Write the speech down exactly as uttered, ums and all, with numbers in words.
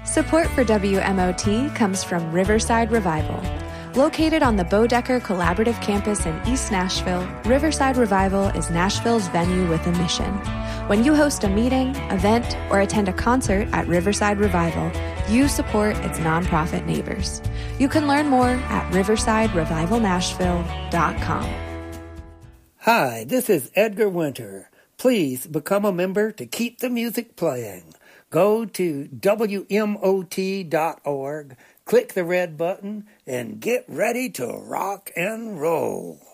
Support for W M O T comes from Riverside Revival. Located on the Bodecker Collaborative Campus in East Nashville, Riverside Revival is Nashville's venue with a mission. When you host a meeting, event, or attend a concert at Riverside Revival, you support its nonprofit neighbors. You can learn more at riverside revival nashville dot com. Hi, this is Edgar Winter. Please become a member to keep the music playing. Go to W M O T dot org, click the red button, and get ready to rock and roll.